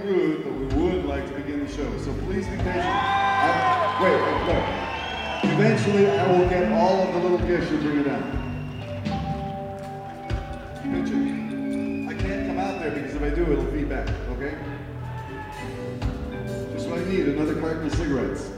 rude, but we would like to begin the show. So please be patient. Wait, look. Eventually, I will get all of the little gifts you bring it down. Mitchell, I can't come out there because if I do, it'll feed back, okay? Just what I need, another carton of cigarettes.